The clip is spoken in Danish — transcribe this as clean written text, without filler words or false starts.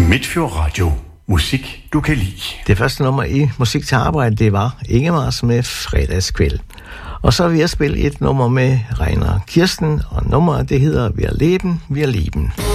Midtfjord Radio. Musik, du kan lide. Det første nummer i Musik til Arbejde, det var Ingemars med Fredagskvæld. Og så vil jeg spille et nummer med Reiner Kirsten, og nummeret det hedder Wir leben, wir lieben.